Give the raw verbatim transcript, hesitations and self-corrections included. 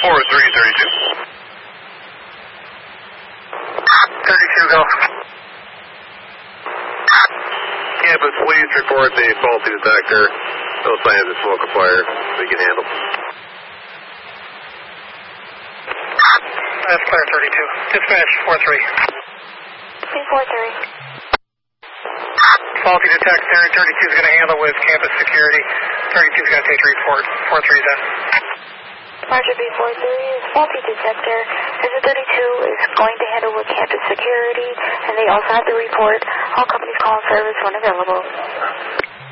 four three, thirty-two. thirty-two, go. Campus, please report the faulty detector. No signs of smoke or fire. We can handle. That's clear, thirty-two. Dispatch, four three. four three. Faulty detector, thirty-two is going to handle with campus security. thirty-two is going to take the report. four three then. Roger, B four three is faulty detector. Visit thirty-two is going to handle with campus security, and they also have the report. All companies call service when available.